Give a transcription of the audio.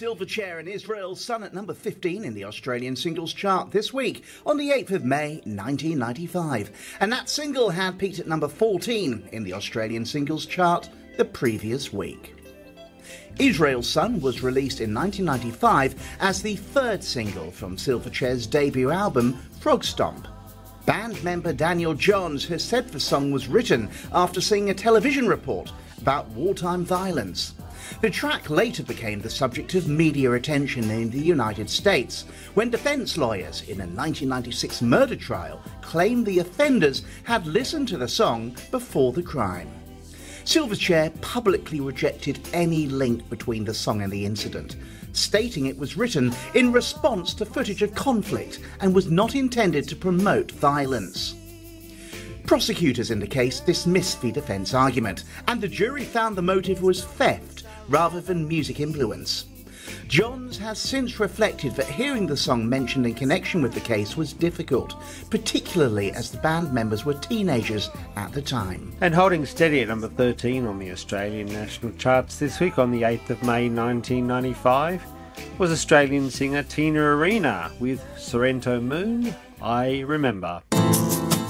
Silverchair and Israel's Son at number 15 in the Australian singles chart this week on the 8th of May 1995. And that single had peaked at number 14 in the Australian singles chart the previous week. Israel's Son was released in 1995 as the third single from Silverchair's debut album, Frog Stomp. Band member Daniel Johns has said the song was written after seeing a television report about wartime violence. The track later became the subject of media attention in the United States when defence lawyers in a 1996 murder trial claimed the offenders had listened to the song before the crime. Silverchair publicly rejected any link between the song and the incident, stating it was written in response to footage of conflict and was not intended to promote violence. Prosecutors in the case dismissed the defence argument, and the jury found the motive was theft rather than music influence. Johns has since reflected that hearing the song mentioned in connection with the case was difficult, particularly as the band members were teenagers at the time. And holding steady at number 13 on the Australian national charts this week on the 8th of May 1995 was Australian singer Tina Arena with Sorrento Moon, I Remember.